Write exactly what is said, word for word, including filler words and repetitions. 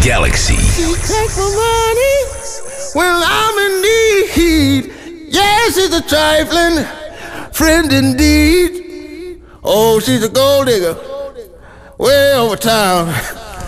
Galaxy. She takes my money when I'm in need. Yes, she's a trifling friend indeed. Oh, she's a gold digger way over town.